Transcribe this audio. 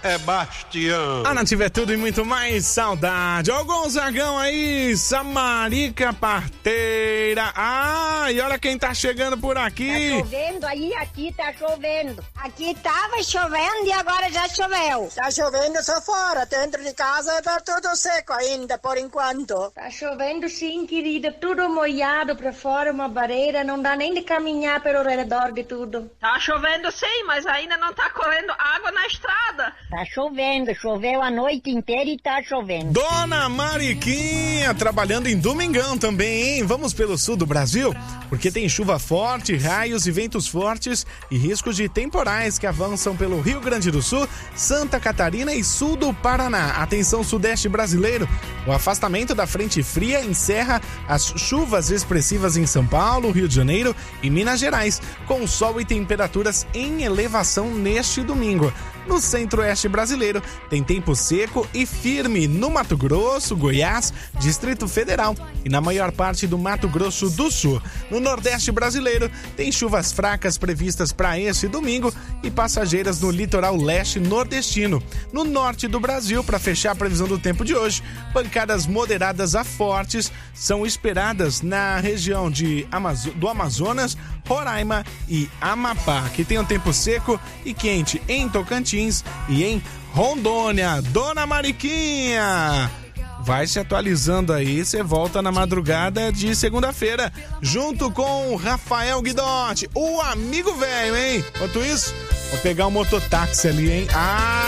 Sebastião. A Nativa é tudo e muito mais saudade. Ó o Gonzagão aí, Samarica Parteira. Ah, e olha quem tá chegando por aqui. Tá chovendo aí, aqui tá chovendo. Aqui tava chovendo e agora já choveu. Tá chovendo só fora, dentro de casa tá tudo seco ainda, por enquanto. Tá chovendo sim, querida, tudo molhado pra fora, uma barreira, não dá nem de caminhar pelo redor de tudo. Tá chovendo sim, mas ainda não tá correndo água na estrada. Tá chovendo, choveu a noite inteira e tá chovendo. Dona Mariquinha, trabalhando em domingão também, hein? Vamos pelo sul do Brasil, porque tem chuva forte, raios e ventos fortes e riscos de temporais que avançam pelo Rio Grande do Sul, Santa Catarina e sul do Paraná. Atenção, sudeste brasileiro, o afastamento da frente fria encerra as chuvas expressivas em São Paulo, Rio de Janeiro e Minas Gerais, com sol e temperaturas em elevação neste domingo. No centro-oeste brasileiro, tem tempo seco e firme no Mato Grosso, Goiás, Distrito Federal e na maior parte do Mato Grosso do Sul. No nordeste brasileiro, tem chuvas fracas previstas para este domingo e passageiras no litoral leste nordestino. No norte do Brasil, para fechar a previsão do tempo de hoje, pancadas moderadas a fortes são esperadas na região do Amazonas, Roraima e Amapá, que tem um tempo seco e quente em Tocantins e em Rondônia. Dona Mariquinha, vai se atualizando aí, você volta na madrugada de segunda-feira, junto com o Rafael Guidotti, o amigo velho, hein? Enquanto isso, vou pegar um mototáxi ali, hein?